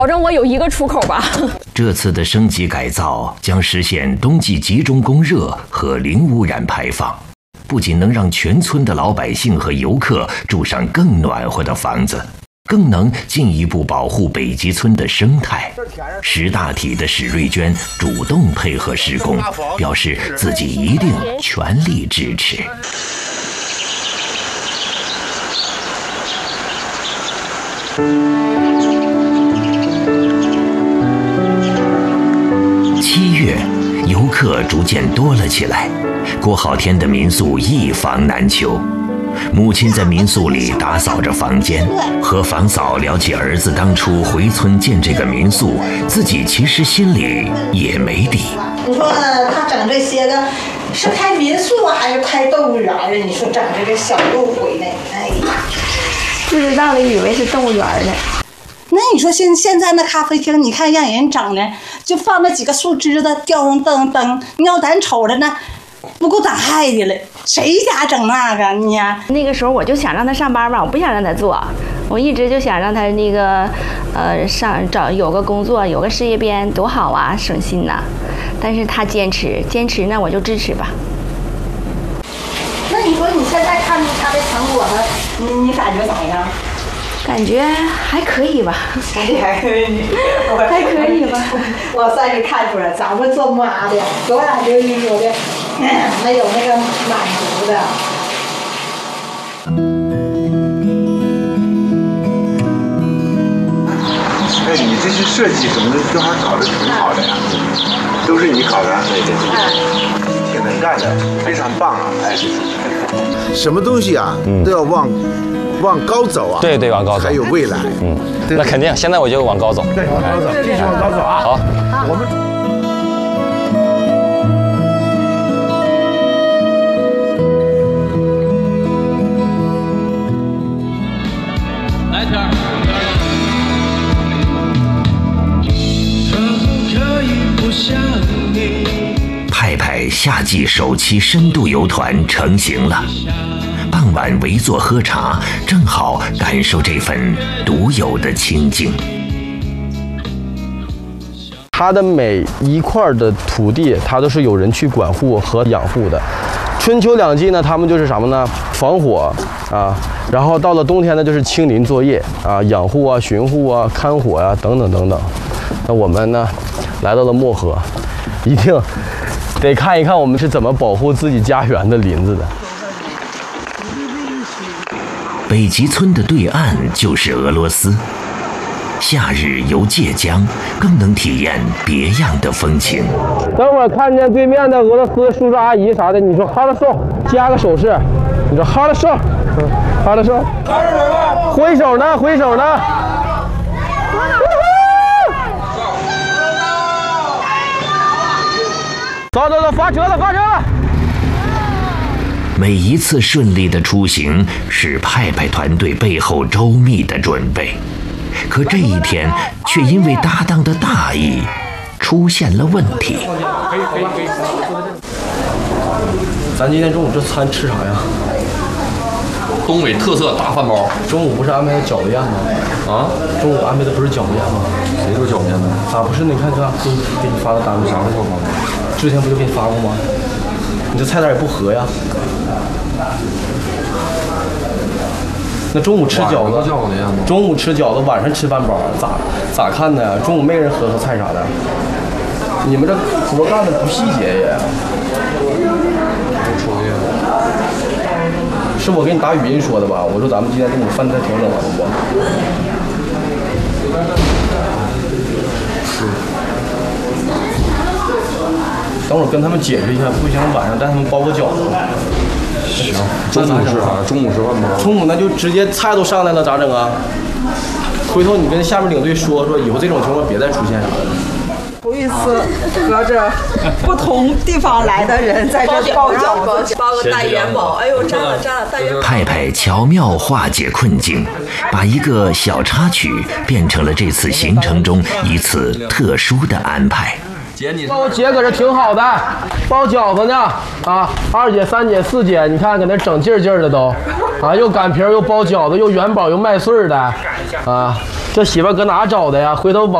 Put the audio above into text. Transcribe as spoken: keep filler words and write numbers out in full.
保证我有一个出口吧。 这次的升级改造将实现冬季集中供热和零污染排放，不仅能让全村的老百姓和游客住上更暖和的房子，更能进一步保护北极村的生态。识大体的史瑞娟主动配合施工，表示自己一定全力支持。七月，游客逐渐多了起来，过好天的民宿一房难求。母亲在民宿里打扫着房间，和房嫂聊起儿子当初回村建这个民宿，自己其实心里也没底。 你说他整这些个是开民宿啊，还是开动物园啊？你说整这个小路回来，哎呀， 不知道的以为是动物园呢。 那你说现现在那咖啡厅，你看让人整的，就放那几个树枝子，吊上灯灯，你要咱瞅着那不够胆害的了，谁家整那个你呀？ 那个时候我就想让他上班嘛，我不想让他做，我一直就想让他那个，呃，上找有个工作，有个事业编，多好啊，省心呐。但是他坚持，坚持呢，我就支持吧。 那你说你现在看他的成果呢，你你感觉咋样？ 感觉还可以吧， 还可以， 还可以吧。 我算是看出来，咱们做妈的，永远就是说的，没有那个满足的。 哎，你这些设计什么的都还搞得挺好的呀，都是你搞的，对对对，挺能干的，非常棒啊！哎，什么东西啊，嗯、都要往。往高走啊！ 对对，往高走， 还有未来。 嗯，那肯定。现在我就往高走。 对，往高走，继续往高走啊！ 好， 我们来点儿。 派派夏季首期深度游团成型了。傍晚围坐喝茶，正好感受这份独有的清静。 它的每一块的土地，它都是有人去管护和养护的。春秋两季呢，他们就是什么呢？防火啊，然后到了冬天呢，就是清林作业啊，养护啊、巡护啊、看火啊等等等等。那我们呢，来到了漠河，一定得看一看我们是怎么保护自己家园的林子的。 北极村的对岸就是俄罗斯，夏日游界江更能体验别样的风情。 等会儿看见对面的俄罗斯叔叔阿姨啥的，你说哈了手，加个手势，你说哈了手，嗯，哈了手，挥手呢，挥手呢。走走走，发车了，发车了。 每一次顺利的出行是派派团队背后周密的准备，可这一天却因为搭档的大意出现了问题。 咱今天中午这餐吃啥呀？ 东北特色大饭包。 中午不是安排的饺子宴吗？啊，中午安排的不是饺子宴吗？ 谁说饺子宴呢？ 咋不是？你看这给你给你发的单子啥时候发的？之前不就给你发过吗？你这菜单也不合呀。那中午吃饺子，中午吃饺子，晚上吃饭包，咋咋看的？中午没人喝喝菜啥的，你们这活干的不细节也。是我给你打语音说的吧？我说咱们今天中午饭菜调整完了不？是。等会儿跟他们解释一下，不行晚上带他们包个饺子。 行，中午吃啥？中午吃饭吗？ 中午那就直接菜都上来了，咋整啊？回头你跟下面领队说说，以后这种情况别再出现啥的。 头一次和着不同地方来的人在这包饺子， 包个大元宝，哎呦，粘了粘了，大元宝。 派派巧妙化解困境，把一个小插曲变成了这次行程中一次特殊的安排。 姐，你我姐搁这挺好的，包饺子呢啊！二姐、三姐、四姐，你看搁那整劲儿劲儿的都。 啊，又擀皮又包饺子，又元宝又麦穗的，啊，这媳妇搁哪找的呀？回头往。